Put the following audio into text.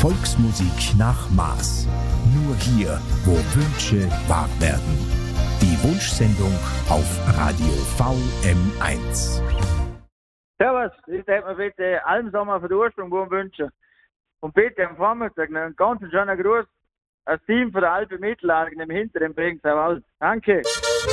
Volksmusik nach Maß. Nur hier, wo Wünsche wahr werden. Die Wunschsendung auf Radio VM1. Servus, ich hätte mir bitte allen Sommer für den Ursprung wünschen. Und bitte am Vormittag einen ganz schönen Gruß. Ein Team von der Alpe Mittellagen im hinteren Bregenzer Wald. Danke.